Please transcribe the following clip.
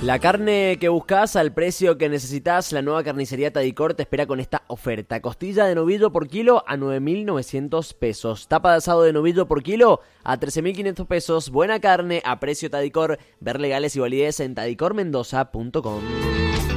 La carne que buscas al precio que necesitas, la nueva carnicería Tadicor te espera con esta oferta. Costilla de novillo por kilo a 9.900 pesos. Tapa de asado de novillo por kilo a 13.500 pesos. Buena carne a precio Tadicor. Ver legales y validez en tadicormendoza.com.